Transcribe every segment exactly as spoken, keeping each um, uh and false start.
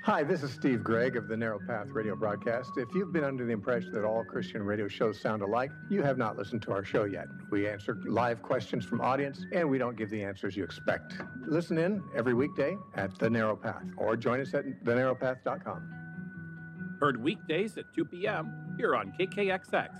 Hi, this is Steve Gregg of the Narrow Path radio broadcast. If you've been under the impression that all Christian radio shows sound alike, you have not listened to our show yet. We answer live questions from audience, and we don't give the answers you expect. Listen in every weekday at The Narrow Path, or join us at the narrow path dot com. Heard weekdays at two p.m. here on K K X X.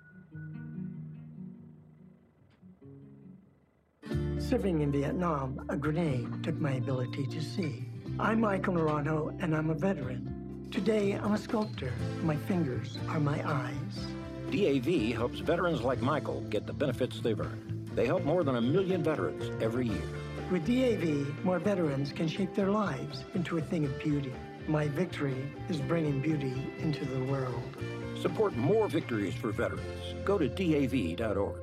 Serving in Vietnam, a grenade took my ability to see. I'm Michael Naranjo, and I'm a veteran. Today, I'm a sculptor. My fingers are my eyes. D A V helps veterans like Michael get the benefits they've earned. They help more than a million veterans every year. With D A V, more veterans can shape their lives into a thing of beauty. My victory is bringing beauty into the world. Support more victories for veterans. Go to D A V dot org.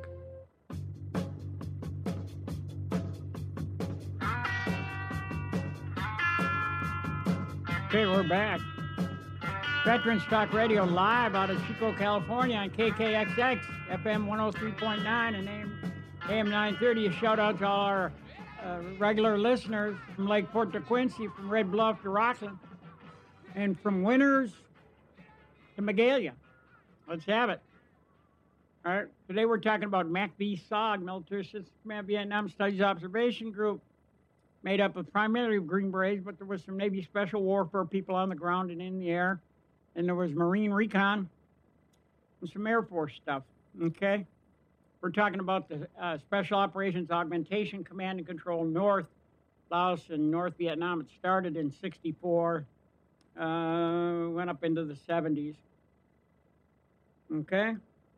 Okay, we're back. Veterans Talk Radio live out of Chico, California on K K X X, F M one oh three point nine and A M nine thirty. A shout out to all our uh, regular listeners from Lake Port to Quincy, from Red Bluff to Rockland, and from Winters to Magalia. Let's have it. All right, today we're talking about MACV-SOG, Military Systems Command Vietnam Studies Observation Group, made up of primarily Green Berets, but there was some Navy Special Warfare people on the ground and in the air. And there was Marine Recon and some Air Force stuff, okay? We're talking about the uh, Special Operations Augmentation Command and Control North, Laos, and North Vietnam. It started in sixty-four, uh, went up into the seventies, okay?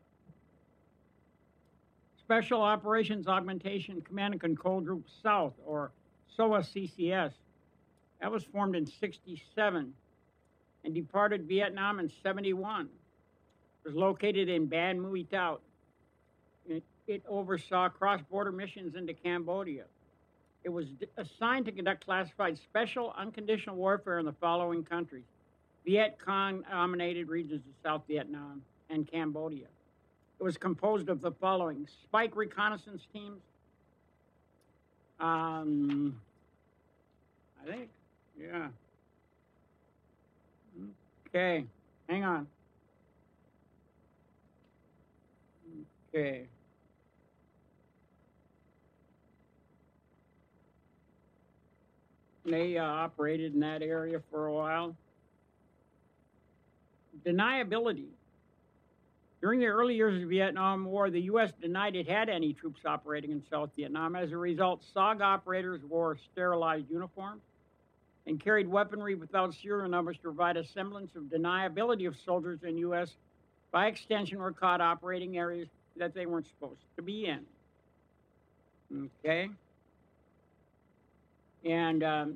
Special Operations Augmentation Command and Control Group South, or S O A C C S. That was formed in sixty-seven and departed Vietnam in seventy-one. It was located in Ban Mui Tao. It, it oversaw cross-border missions into Cambodia. It was d- assigned to conduct classified special unconditional warfare in the following countries: Viet Cong-dominated regions of South Vietnam and Cambodia. It was composed of the following: Spike reconnaissance teams, Um, I think, yeah. Okay, hang on. Okay. They uh, operated in that area for a while. Deniability. During the early years of the Vietnam War, the U S denied it had any troops operating in South Vietnam. As a result, SOG operators wore sterilized uniforms and carried weaponry without serial numbers to provide a semblance of deniability of soldiers in U S, by extension, were caught operating areas that they weren't supposed to be in. Okay? And, um,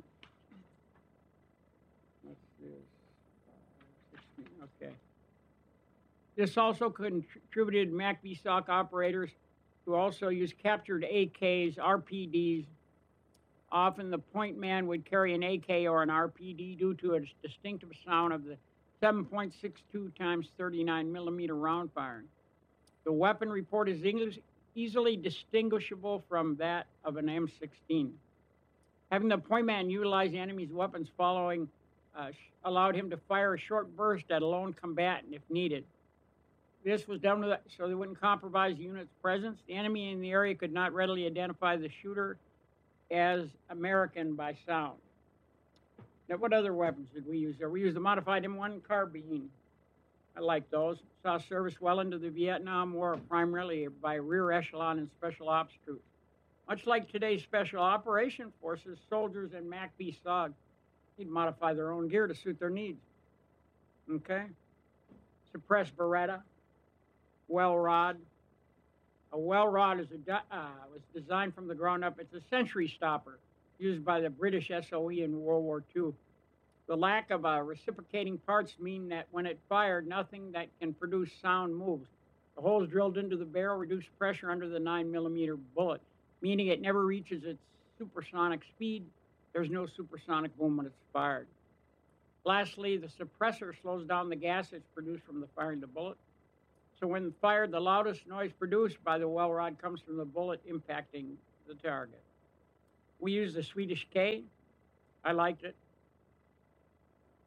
what's this? Okay. This also contributed MACV-SOC operators who also used captured A Ks, R P Ds. Often the point man would carry an A K or an R P D due to its distinctive sound of the seven point six two times thirty-nine millimeter round firing. The weapon report is English, easily distinguishable from that of an M sixteen. Having the point man utilize the enemy's weapons following uh, allowed him to fire a short burst at a lone combatant if needed. This was done with, so they wouldn't compromise the unit's presence. The enemy in the area could not readily identify the shooter as American by sound. Now, what other weapons did we use there? We used the modified M one carbine. I like those. Saw service well into the Vietnam War, primarily by rear echelon and special ops troops. Much like today's special operation forces, soldiers and MACV-SOG need to modify their own gear to suit their needs. Okay? Suppressed Beretta, well rod. A well rod is a, uh, was designed from the ground up. It's a sentry stopper used by the British S O E in World War Two. The lack of uh, reciprocating parts mean that when it fired, nothing that can produce sound moves. The holes drilled into the barrel reduce pressure under the nine millimeter bullet, meaning it never reaches its supersonic speed. There's no supersonic boom when it's fired. Lastly, the suppressor slows down the gas that's produced from the firing the bullet. So when fired, the loudest noise produced by the well rod comes from the bullet impacting the target. We used the Swedish K. I liked it.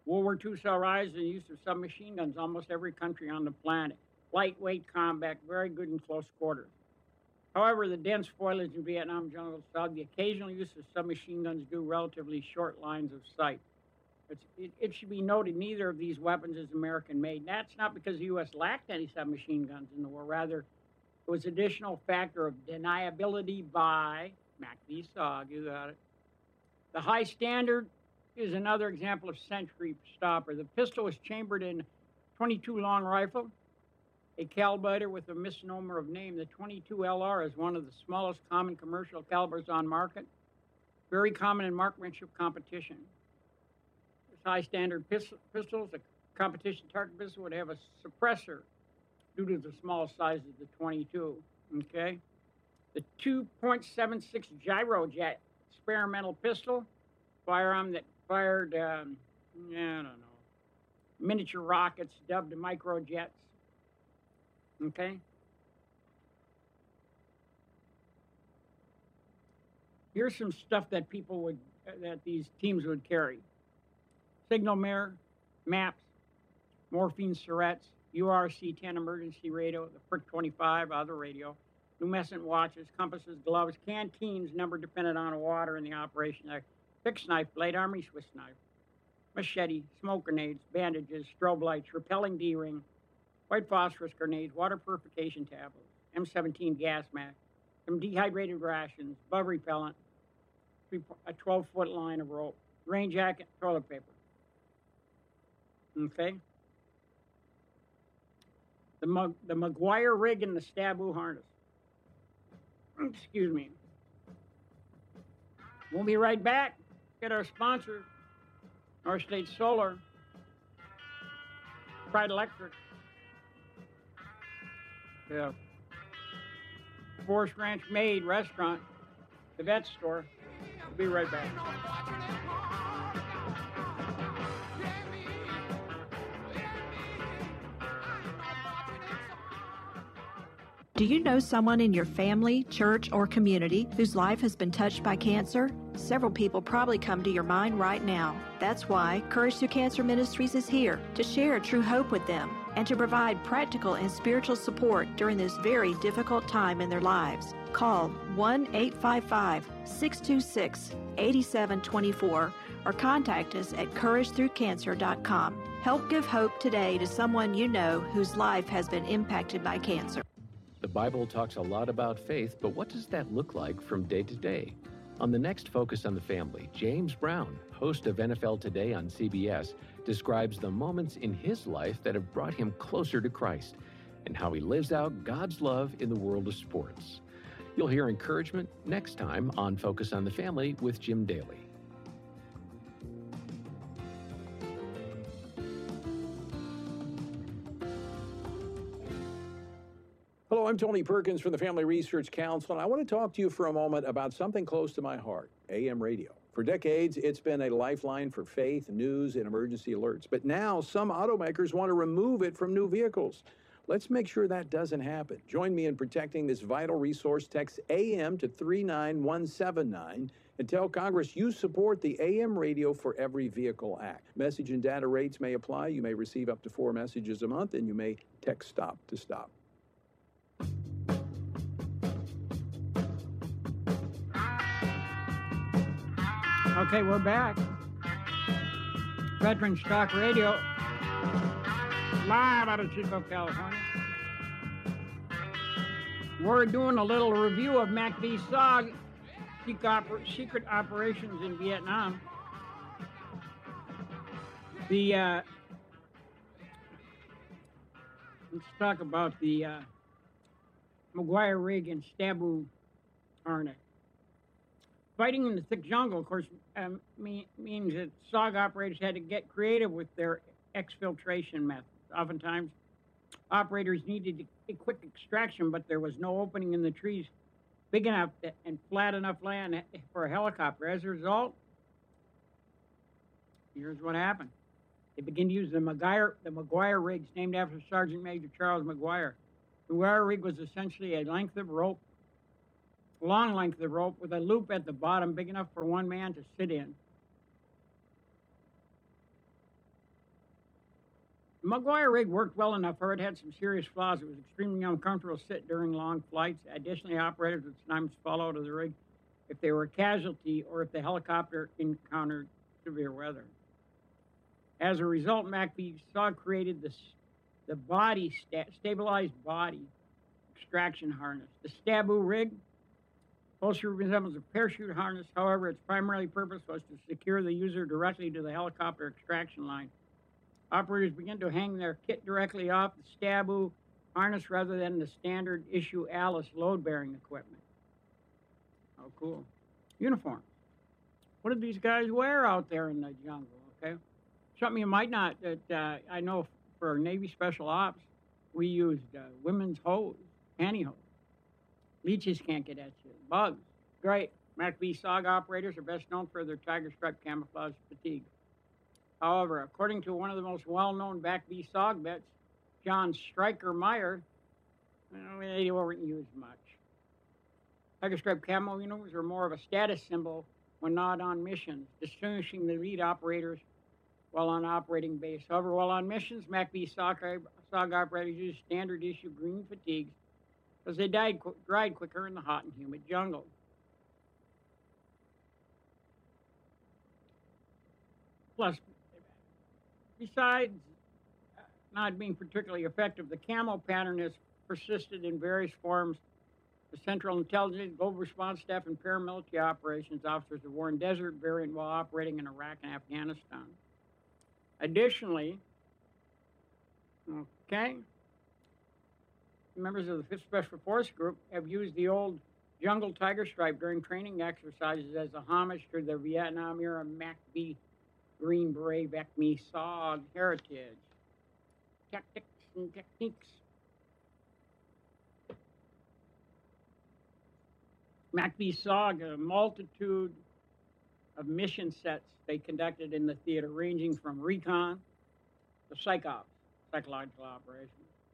World War Two saw a rise in the use of submachine guns in almost every country on the planet. Lightweight combat, very good in close quarters. However, the dense foliage in Vietnam jungle saw the occasional use of submachine guns do relatively short lines of sight. It's, it, it should be noted neither of these weapons is American-made. That's not because the U S lacked any submachine guns in the war. Rather, it was an additional factor of deniability by MACV-SOG. You got it. The high standard is another example of century stopper. The pistol was chambered in twenty-two long rifle, a caliber with a misnomer of name. The twenty-two L R is one of the smallest common commercial calibers on market, very common in marksmanship competition. This high standard pistol, pistols, a competition target pistol would have a suppressor due to the small size of the twenty-two, okay? The two point seven six Gyrojet experimental pistol, firearm that fired, um, I don't know, miniature rockets dubbed microjets. Okay. Here's some stuff that people would, uh, that these teams would carry: signal mirror, maps, morphine syrettes, U R C ten emergency radio, the Frick twenty-five other radio, luminescent watches, compasses, gloves, canteens, number dependent on water in the operation. A fixed knife blade, army Swiss knife, machete, smoke grenades, bandages, strobe lights, repelling D-ring, white phosphorus grenades, water purification tablets, M seventeen gas mask, some dehydrated rations, bug repellent, a twelve-foot line of rope, rain jacket, toilet paper. Okay? The, Mag the McGuire rig and the Stabu harness. Excuse me. We'll be right back. Get our sponsor, North State Solar, Pride Electric, yeah, Forest Ranch Maid Restaurant, the vet store. We'll be right back. Do you know someone in your family, church, or community whose life has been touched by cancer? Several people probably come to your mind right now. That's why Courage Through Cancer Ministries is here to share true hope with them and to provide practical and spiritual support during this very difficult time in their lives. Call one eight five five, six two six, eight seven two four or contact us at courage through cancer dot com. Help give hope today to someone you know whose life has been impacted by cancer. The Bible talks a lot about faith, but what does that look like from day to day? On the next Focus on the Family, James Brown, host of N F L Today on C B S, describes the moments in his life that have brought him closer to Christ and how he lives out God's love in the world of sports. You'll hear encouragement next time on Focus on the Family with Jim Daly. Hello, I'm Tony Perkins from the Family Research Council, and I want to talk to you for a moment about something close to my heart, A M radio. For decades, it's been a lifeline for faith, news, and emergency alerts. But now, some automakers want to remove it from new vehicles. Let's make sure that doesn't happen. Join me in protecting this vital resource. Text A M to three nine one seven nine and tell Congress you support the A M Radio for Every Vehicle Act. Message and data rates may apply. You may receive up to four messages a month, and you may text STOP to stop. Okay, we're back. Veteran Stock Radio, live out of Chico, California. We're doing a little review of MACV-SOG, secret operations in Vietnam. The, uh, let's talk about the uh, McGuire rig and Stabu harness. Fighting in the thick jungle, of course, um, mean, means that SOG operators had to get creative with their exfiltration methods. Oftentimes, operators needed a quick extraction, but there was no opening in the trees big enough to, and flat enough land for a helicopter. As a result, here's what happened. They began to use the McGuire, the McGuire rigs, named after Sergeant Major Charles McGuire. The McGuire rig was essentially a length of rope, long length of rope with a loop at the bottom big enough for one man to sit in. The McGuire rig worked well enough, or it had some serious flaws. It was extremely uncomfortable to sit during long flights. Additionally, operators would sometimes fall out of the rig if they were a casualty or if the helicopter encountered severe weather. As a result, MacBee-Sog created this, the body, sta- stabilized body extraction harness. The Stabu rig closely resembles a parachute harness. However, its primary purpose was to secure the user directly to the helicopter extraction line. Operators began to hang their kit directly off the Stabu harness rather than the standard issue Alice load-bearing equipment. Oh, cool. Uniforms. What did these guys wear out there in the jungle, okay? Something you might not, that uh, I know for Navy Special Ops, we used uh, women's hose, pantyhose. Leeches can't get at you. Bugs. Great. MacBee-Sog operators are best known for their tiger stripe camouflage fatigue. However, according to one of the most well-known MacBee-Sog vets, John Stryker Meyer, well, they weren't used much. Tiger stripe camo uniforms are more of a status symbol when not on missions, distinguishing the lead operators while on operating base. However, while on missions, MacBee-Sog operators use standard issue green fatigues because they died, dried quicker in the hot and humid jungle. Plus, besides not being particularly effective, the camo pattern has persisted in various forms. The Central Intelligence, Global Response Staff, and paramilitary operations officers have worn desert variant while operating in Iraq and Afghanistan. Additionally, okay, members of the fifth Special Force Group have used the old jungle tiger stripe during training exercises as a homage to their Vietnam-era MacBee Green Beret MacBee-Sog heritage. Tactics and techniques. MacBee-Sog, a multitude of mission sets they conducted in the theater, ranging from recon to psychops, psychological operations.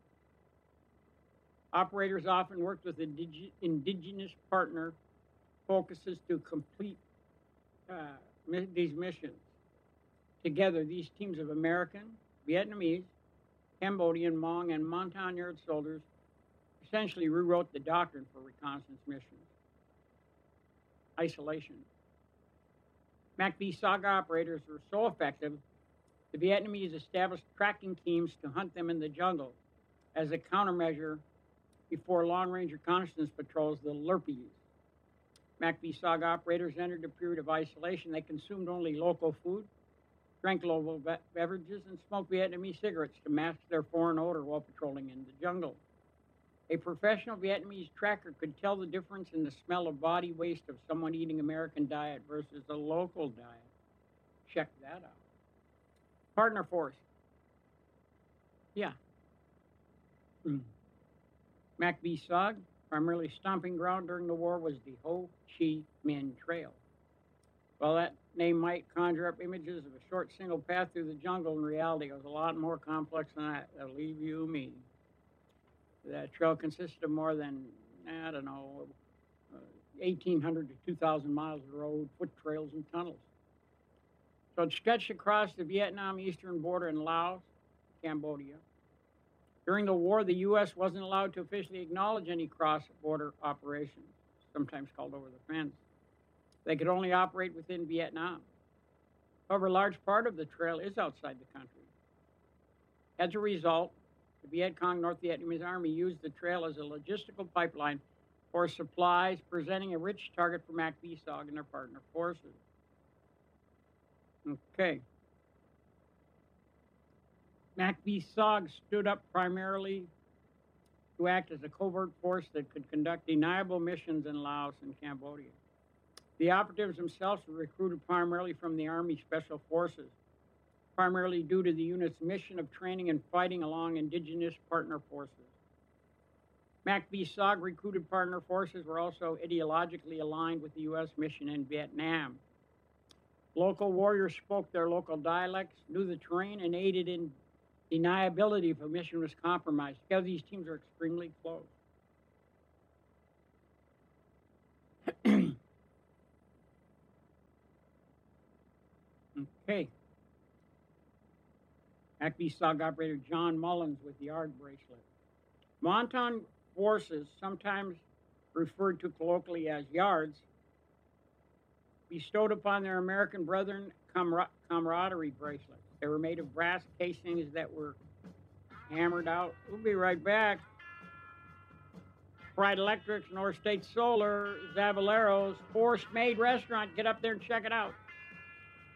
Operators often worked with indig- indigenous partner focuses to complete uh, mi- these missions. Together, these teams of American, Vietnamese, Cambodian, Hmong, and Montagnard soldiers essentially rewrote the doctrine for reconnaissance missions. Isolation. MacBee-Sog operators were so effective, the Vietnamese established tracking teams to hunt them in the jungle as a countermeasure before long-range reconnaissance patrols, the L R Ps. MacBee-Sog operators entered a period of isolation. They consumed only local food, drank local be- beverages, and smoked Vietnamese cigarettes to mask their foreign odor while patrolling in the jungle. A professional Vietnamese tracker could tell the difference in the smell of body waste of someone eating American diet versus a local diet. Check that out. Partner force. Yeah. Mm. MacBee-Sog, primarily stomping ground during the war, was the Ho Chi Minh Trail. While that name might conjure up images of a short single path through the jungle, in reality it was a lot more complex than that. That'll leave you me. That trail consisted of more than, I don't know, uh, eighteen hundred to two thousand miles of road, foot trails, and tunnels. So it stretched across the Vietnam eastern border in Laos, Cambodia. During the war, the U S wasn't allowed to officially acknowledge any cross-border operations, sometimes called over the fence. They could only operate within Vietnam. However, a large part of the trail is outside the country. As a result, the Viet Cong North Vietnamese Army used the trail as a logistical pipeline for supplies, presenting a rich target for MacBee-Sog and their partner forces. Okay. MacBee-Sog stood up primarily to act as a covert force that could conduct deniable missions in Laos and Cambodia. The operatives themselves were recruited primarily from the Army Special Forces, primarily due to the unit's mission of training and fighting along indigenous partner forces. MacBee-Sog recruited partner forces were also ideologically aligned with the U S mission in Vietnam. Local warriors spoke their local dialects, knew the terrain, and aided in deniability if a mission was compromised. Together, these teams are extremely close. Okay. MacBee-Stock operator John Mullins with the yard bracelet. Montan forces, sometimes referred to colloquially as yards, bestowed upon their American brethren camar- camaraderie bracelets. They were made of brass casings that were hammered out. We'll be right back. Pride Electrics, North State Solar, Zavalleros, Forest Made Restaurant. Get up there and check it out.